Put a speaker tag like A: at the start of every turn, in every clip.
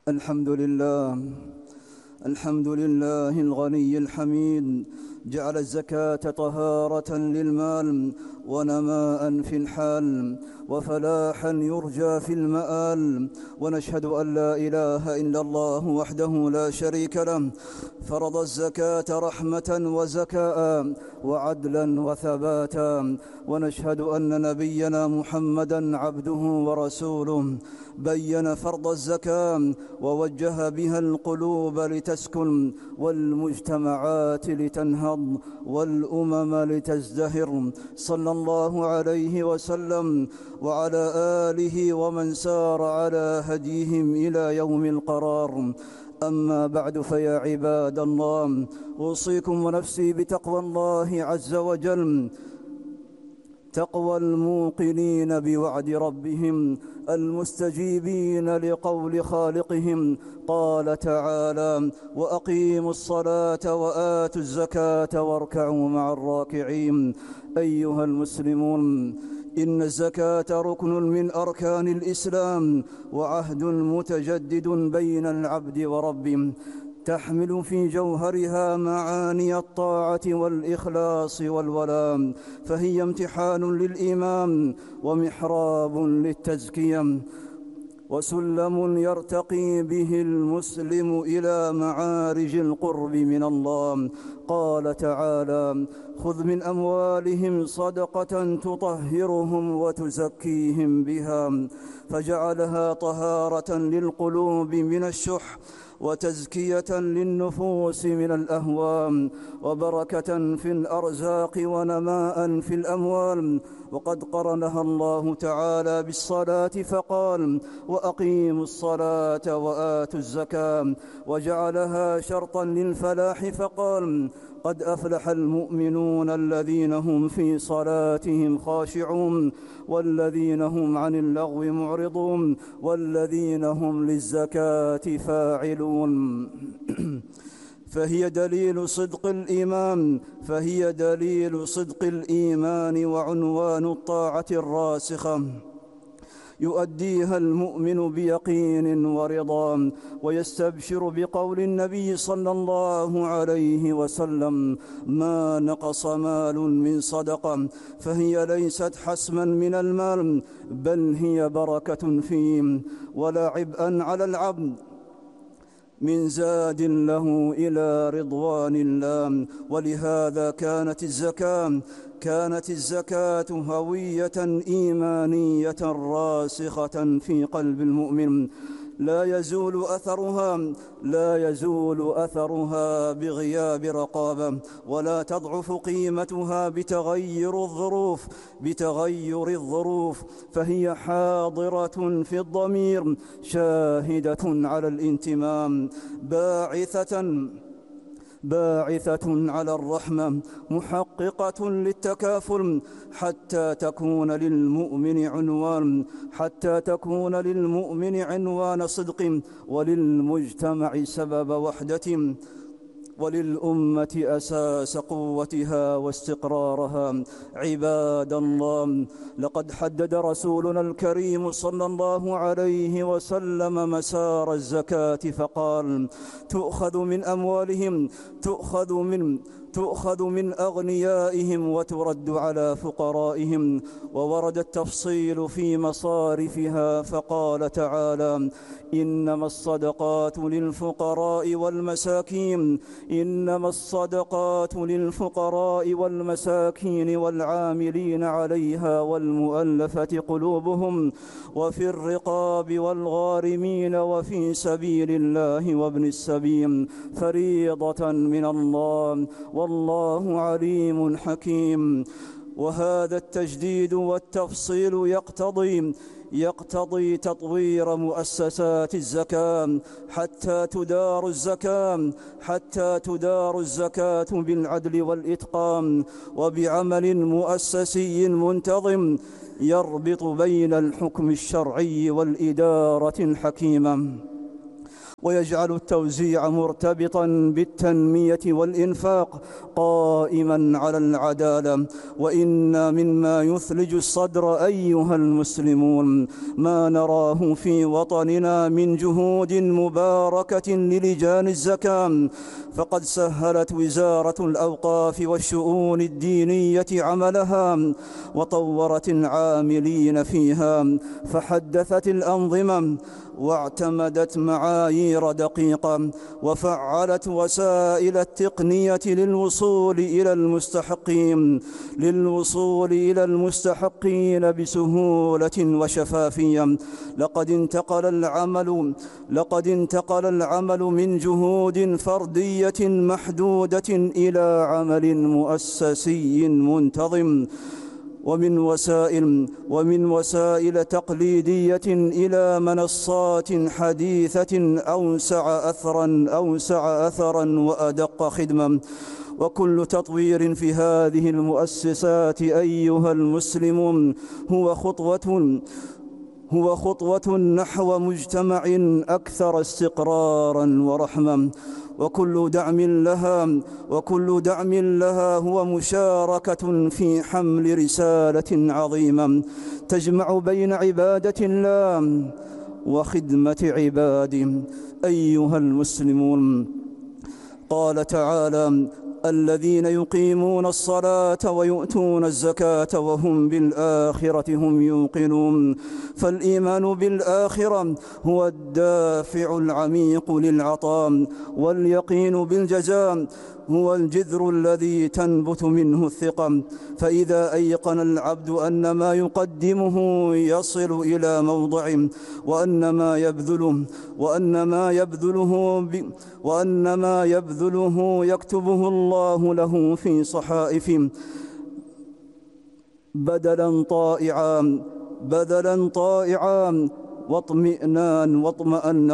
A: الحمد لله. الحمد لله الغني الحميد، جعل الزكاة طهارة للمال ونماء في الحال وفلاحا يرجى في المآل. ونشهد أن لا إله إلا الله وحده لا شريك له، فرض الزكاة رحمة وزكاء وعدلا وثباتا. ونشهد أن نبينا محمدا عبده ورسوله، بين فرض الزكاة ووجه بها القلوب لتسكن، والمجتمعات لتنهض، والأمم لتزدهر. صلى الله عليه وسلم وعلى آله ومن سار على هديهم إلى يوم القرار. أما بعد، فيا عباد الله، أوصيكم ونفسي بتقوى الله عز وجل، تقوى الموقنين بوعد ربهم، المستجيبين لقول خالقهم. قال تعالى: وأقيموا الصلاة وآتوا الزكاة واركعوا مع الراكعين. أيها المسلمون، إن الزكاة ركن من أركان الإسلام، وعهد متجدد بين العبد وربه، تحمل في جوهرها معاني الطاعة والإخلاص والولاء، فهي امتحان للإيمان ومحراب للتزكية، وسلم يرتقي به المسلم إلى معارج القرب من الله. قال تعالى: خذ من أموالهم صدقة تطهرهم وتزكيهم بها، فجعلها طهارة للقلوب من الشح، وتزكية للنفوس من الأهوام، وبركة في الأرزاق ونماء في الأموال. وقد قرنها الله تعالى بالصلاة فقال: وأقيموا الصلاة وآتوا الزكاة، وجعلها شرطا للفلاح فقال: قد أفلح المؤمنون الذين هم في صلاتهم خاشعون، والذين هم عن اللغو معرضون، والذين هم للزكاة فاعلون. فهي دليل صدق الإيمان وعنوان الطاعة الراسخة، يؤديها المؤمن بيقين ورضا، ويستبشر بقول النبي صلى الله عليه وسلم: ما نقص مال من صدقة، فهي ليست حسما من المال، بل هي بركة فيه، ولا عبئا على العبد من زاد له إلى رضوان الله. ولهذا كانت الزكاة هوية إيمانية راسخة في قلب المؤمن، لا يزول أثرها بغياب رقابة، ولا تضعف قيمتها بتغير الظروف، فهي حاضرة في الضمير، شاهدة على الانتمام، باعثة على الرحمة، محققة للتكافل، حتى تكون للمؤمن عنوان صدق، وللمجتمع سبب وحدة، وللأمة أساس قوتها واستقرارها. عباد الله، لقد حدد رسولنا الكريم صلى الله عليه وسلم مسار الزكاة فقال: تؤخذ من أغنيائهم وترد على فقرائهم. وورد التفصيل في مصارفها، فقال تعالى: إنما الصدقات للفقراء والمساكين والعاملين عليها والمؤلفة قلوبهم، وفي الرقاب والغارمين، وفي سبيل الله وابن السبيل، فريضة من الله، والله عليم حكيم. وهذا التجديد والتفصيل يقتضي تطوير مؤسسات الزكاة، حتى تدار الزكاة بالعدل والإتقان، وبعمل مؤسسي منتظم يربط بين الحكم الشرعي والإدارة الحكيمة. ويجعل التوزيع مرتبطا بالتنمية والإنفاق قائما على العدالة. وإن مما يثلج الصدر أيها المسلمون ما نراه في وطننا من جهود مباركة للجان الزكاة، فقد سهلت وزارة الأوقاف والشؤون الدينية عملها، وطورت العاملين فيها، فحدثت الأنظمة، واعتمدت معايير دقيقة، وفعلت وسائل التقنية للوصول إلى المستحقين بسهولة وشفافية. لقد انتقل العمل من جهود فردية محدودة إلى عمل مؤسسي منتظم، ومن وسائل تقليدية إلى منصات حديثة أوسع أثرا وأدق خدمة. وكل تطوير في هذه المؤسسات أيها المسلمون هو خطوة نحو مجتمع أكثر استقراراً ورحمة، وكل دعم لها هو مشاركة في حمل رسالة عظيمة تجمع بين عبادة الله وخدمة عباده. أيها المسلمون، قال تعالى: الذين يقيمون الصلاة ويؤتون الزكاة وهم بالآخرة هم يوقنون. فالإيمان بالآخرة هو الدافع العميق للعطاء، واليقين بالجزاء هو الجذر الذي تنبت منه الثقة. فإذا أيقن العبد أن ما يقدمه يصل إلى موضعه، وأن ما يبذله يكتبه الله له في صحائف بدلا طائعا واطمأن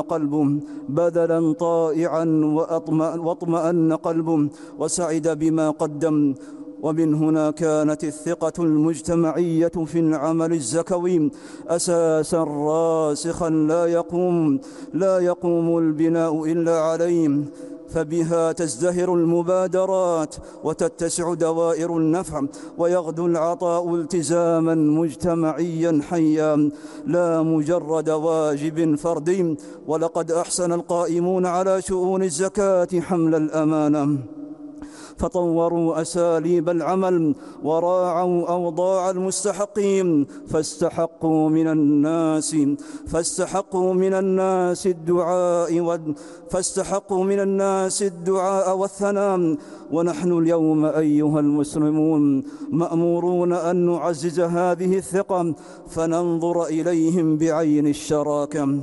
A: قلبه وسعد بما قدم. ومن هنا كانت الثقة المجتمعية في العمل الزكوي أساسا راسخا لا يقوم البناء إلا عليه، فبها تزدهر المبادرات وتتسع دوائر النفع، ويغدو العطاء التزاما مجتمعيا حيا لا مجرد واجب فردي. ولقد أحسن القائمون على شؤون الزكاة حمل الأمانة، فطوروا أساليب العمل وراعوا أوضاع المستحقين، فاستحقوا من الناس الدعاء والثناء. ونحن اليوم أيها المسلمون مأمورون أن نعزز هذه الثقة، فننظر إليهم بعين الشراكة،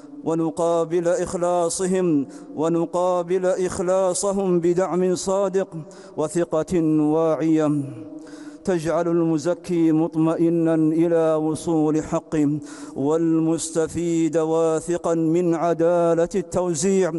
A: ونقابل إخلاصهم بدعم صادق وثقة واعية تجعل المزكي مطمئنا إلى وصول حقه، والمستفيد واثقا من عدالة التوزيع.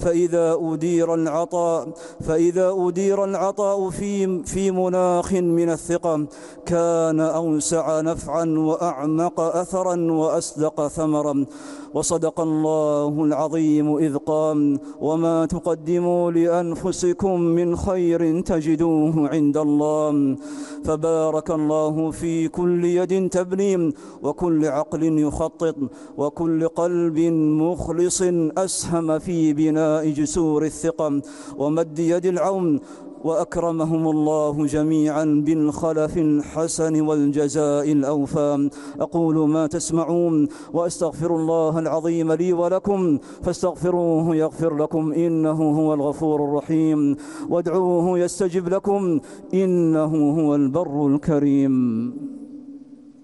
A: فإذا أدير العطاء في مناخ من الثقة كان أوسع نفعا وأعمق أثرا وأصدق ثمرا. وصدق الله العظيم إذ قال: وما تقدموا لأنفسكم من خير تجدوه عند الله. فبارك الله في كل يد تبني، وكل عقل يخطط، وكل قلب مخلص أسهم في بناء جسور الثقة ومد يد العون، وأكرمهم الله جميعا بالخلف الحسن والجزاء الأوفى. أقول ما تسمعون، وأستغفر الله العظيم لي ولكم، فاستغفروه يغفر لكم، إنه هو الغفور الرحيم. وادعوه يستجب لكم، إنه هو البر الكريم.